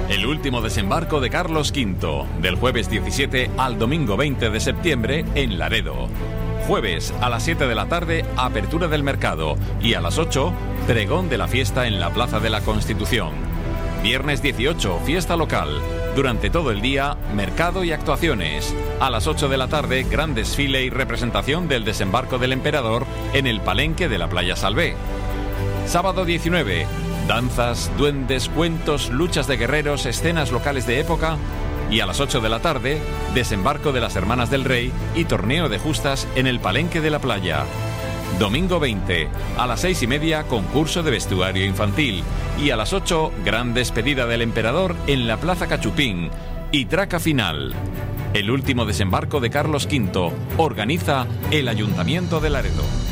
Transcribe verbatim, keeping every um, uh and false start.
El último desembarco de Carlos quinto, del jueves diecisiete al domingo veinte de septiembre en Laredo. Jueves a las siete de la tarde, apertura del mercado, y a las ocho, pregón de la fiesta en la Plaza de la Constitución. Viernes dieciocho, fiesta local. Durante todo el día, mercado y actuaciones. A las ocho de la tarde, gran desfile y representación del desembarco del emperador en el palenque de la Playa Salvé. Sábado diecinueve, danzas, duendes, cuentos, luchas de guerreros, escenas locales de época. Y a las ocho de la tarde, desembarco de las Hermanas del Rey y torneo de justas en el palenque de la playa. Domingo veinte, a las seis y media, concurso de vestuario infantil. Y a las ocho, gran despedida del emperador en la Plaza Cachupín. Y traca final. El último desembarco de Carlos quinto organiza el Ayuntamiento de Laredo.